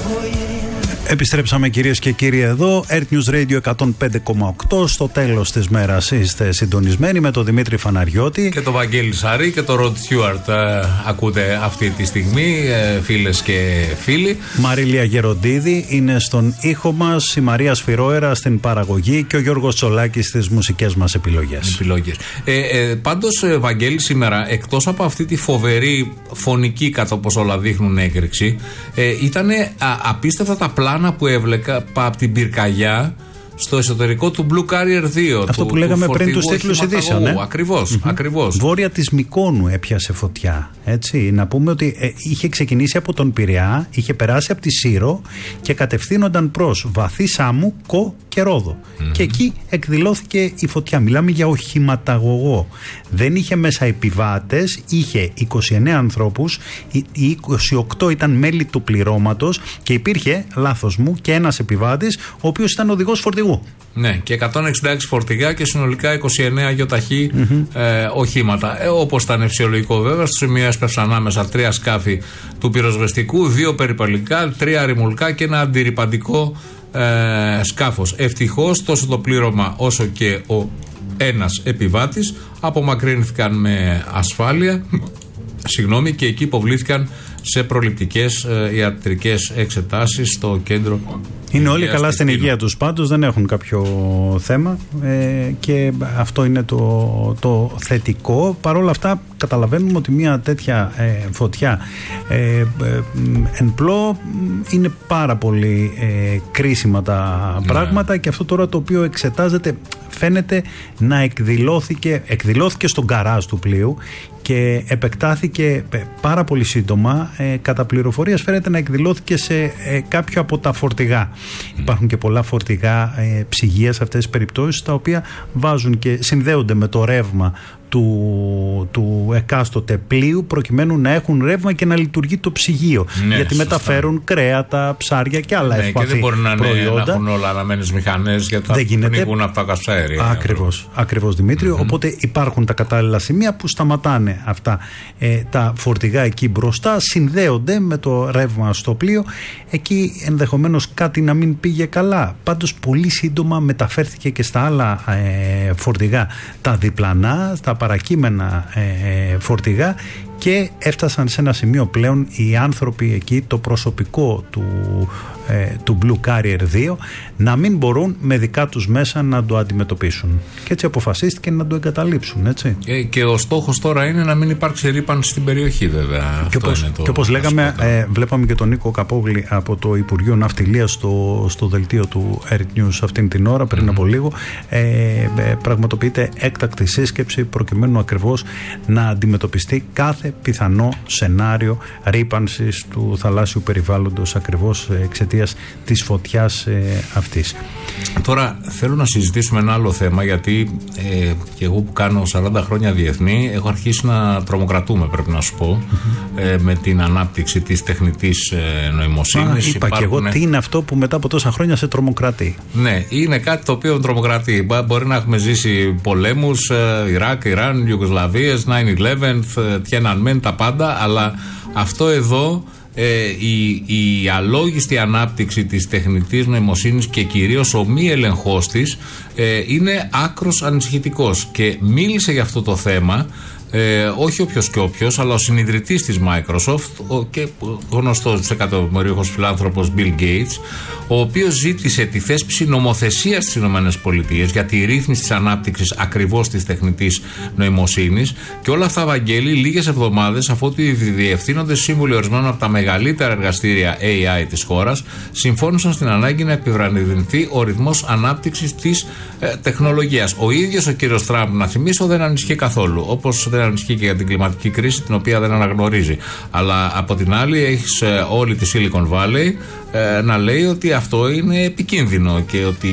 Επιστρέψαμε κυρίες και κύριοι εδώ, Earth News Radio 105,8. Στο τέλος της μέρας είστε συντονισμένοι με τον Δημήτρη Φαναριώτη και τον Βαγγέλη Σαρή και τον Ροντ Στιούαρτ. Ακούτε αυτή τη στιγμή, φίλες και φίλοι. Μαρίλια Γεροντίδη είναι στον ήχο μας, η Μαρία Σφυρόερα στην παραγωγή και ο Γιώργος Τσολάκης στις μουσικές μας επιλογές. Πάντως, Βαγγέλη, σήμερα, εκτός από αυτή τη φοβερή φωνική, κατά όπως όλα δείχνουν, έκρηξη, ήταν απίστευτα τα πλάνα που έβλεπα από την πυρκαγιά στο εσωτερικό του Blue Carrier 2. Αυτό που λέγαμε πριν τους τίτλους ειδήσεων. Ακριβώς. Βόρεια της Μυκόνου έπιασε φωτιά. Έτσι. Να πούμε ότι είχε ξεκινήσει από τον Πειραιά, είχε περάσει από τη Σύρο και κατευθύνονταν προς Βαθύ Σάμου, Κο και Ρόδο. Και εκεί εκδηλώθηκε η φωτιά. Μιλάμε για οχηματαγωγό. Δεν είχε μέσα επιβάτες, είχε 29 ανθρώπους, οι 28 ήταν μέλη του πληρώματος και υπήρχε, λάθος μου, και ένας επιβάτης, ο οποίος ήταν οδηγός φορτηγού. Ναι, και 166 φορτηγά και συνολικά 29 γεωταχή οχήματα. Όπως ήταν φυσιολογικό βέβαια, στο σημείο έσπευσαν άμεσα 3 σκάφη του πυροσβεστικού, 2 περιπολικά, 3 ρημουλκά και ένα αντιρρυπαντικό σκάφος. Ευτυχώς τόσο το πλήρωμα όσο και ο ένας επιβάτης απομακρύνθηκαν με ασφάλεια και εκεί υποβλήθηκαν σε προληπτικές ιατρικές εξετάσεις στο κέντρο. Είναι όλοι καλά στην υγεία τους πάντως, δεν έχουν κάποιο θέμα και αυτό είναι το θετικό. Παρ' όλα αυτά καταλαβαίνουμε ότι μια τέτοια φωτιά εν πλώ είναι πάρα πολύ κρίσιμα τα πράγματα και αυτό τώρα το οποίο εξετάζεται φαίνεται να εκδηλώθηκε στον γκαράζ του πλοίου και επεκτάθηκε πάρα πολύ σύντομα. Κατά πληροφορίας φαίνεται να εκδηλώθηκε σε κάποιο από τα φορτηγά. Υπάρχουν και πολλά φορτηγά ψυγείας σε αυτές τις περιπτώσεις, τα οποία βάζουν και συνδέονται με το ρεύμα του εκάστοτε πλοίου προκειμένου να έχουν ρεύμα και να λειτουργεί το ψυγείο. Γιατί μεταφέρουν κρέατα, ψάρια και άλλα ευπαθή και δεν μπορεί να προϊόντα. Να έχουν όλα αναμένες μηχανές γιατί θα πνίγουν από τα καυσαέρια. Ακριβώς Δημήτρη. Οπότε υπάρχουν τα κατάλληλα σημεία που σταματάνε αυτά τα φορτηγά εκεί μπροστά, συνδέονται με το ρεύμα στο πλοίο. Εκεί ενδεχομένως κάτι να μην πήγε καλά. Πάντως πολύ σύντομα μεταφέρθηκε και στα άλλα φορτηγά, τα διπλανά, στα παρακείμενα φορτηγά, και έφτασαν σε ένα σημείο πλέον οι άνθρωποι εκεί, το προσωπικό του Blue Carrier 2, να μην μπορούν με δικά τους μέσα να το αντιμετωπίσουν. Και έτσι αποφασίστηκε να το εγκαταλείψουν. Έτσι. Και ο στόχος τώρα είναι να μην υπάρξει ρύπανση στην περιοχή, βέβαια. Και όπως λέγαμε, βλέπαμε και τον Νίκο Καπόγλη από το Υπουργείο Ναυτιλίας στο δελτίο του Earth News αυτήν την ώρα, πριν από λίγο. Πραγματοποιείται έκτακτη σύσκεψη προκειμένου ακριβώς να αντιμετωπιστεί κάθε πιθανό σενάριο ρύπανσης του θαλάσσιου περιβάλλοντος ακριβώς εξαιτίας της φωτιάς αυτής. Τώρα θέλω να συζητήσουμε ένα άλλο θέμα, γιατί και εγώ που κάνω 40 χρόνια διεθνή έχω αρχίσει να τρομοκρατούμε, πρέπει να σου πω, με την ανάπτυξη της τεχνητής νοημοσύνης. Είπα και εγώ τι είναι αυτό που μετά από τόσα χρόνια σε τρομοκρατεί. Ναι, είναι κάτι το οποίο τρομοκρατεί. Μπορεί να έχουμε ζήσει πολέμους, Ιράκ, Ιράν, Ιουγκοσλαβίες, 9/11, Tiananmen, τα πάντα, αλλά αυτό εδώ, η αλόγιστη ανάπτυξη της τεχνητής νοημοσύνης και κυρίως ο μη ελεγχός της είναι άκρος ανησυχητικός. Και μίλησε για αυτό το θέμα όχι όποιος και όποιος, αλλά ο συνιδρυτής της Microsoft και γνωστός δισεκατομμυρίουχος φιλάνθρωπος Bill Gates, ο οποίος ζήτησε τη θέσπιση νομοθεσίας στις ΗΠΑ για τη ρύθμιση της ανάπτυξης ακριβώς της τεχνητής νοημοσύνης, και όλα αυτά, Βαγγέλη, λίγες εβδομάδες αφότου οι διευθύνοντες σύμβουλοι ορισμένων από τα μεγαλύτερα εργαστήρια AI της χώρας συμφώνησαν στην ανάγκη να επιβραδυνθεί ο ρυθμός ανάπτυξης της τεχνολογίας. Ο ίδιος ο κύριος Τραμπ, να θυμίσω, δεν ανησυχεί καθόλου, όπως δεν ανησυχεί και για την κλιματική κρίση, την οποία δεν αναγνωρίζει. Αλλά από την άλλη έχεις όλη τη Silicon Valley να λέει ότι αυτό είναι επικίνδυνο και ότι